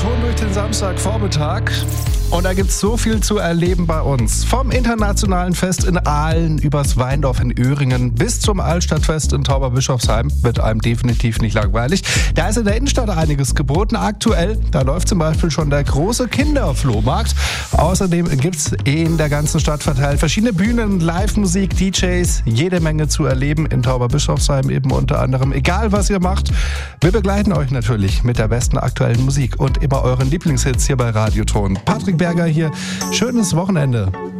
Ton durch den Samstagvormittag. Und da gibt's so viel zu erleben bei uns. Vom internationalen Fest in Aalen übers Weindorf in Öhringen bis zum Altstadtfest in Tauberbischofsheim wird einem definitiv nicht langweilig. Da ist in der Innenstadt einiges geboten. Aktuell, da läuft zum Beispiel schon der große Kinderflohmarkt. Außerdem gibt's in der ganzen Stadt verteilt verschiedene Bühnen, Live-Musik, DJs, jede Menge zu erleben in Tauberbischofsheim eben unter anderem. Egal was ihr macht, wir begleiten euch natürlich mit der besten aktuellen Musik und immer euren Lieblingshits hier bei Radioton. Patrick Berger hier. Schönes Wochenende.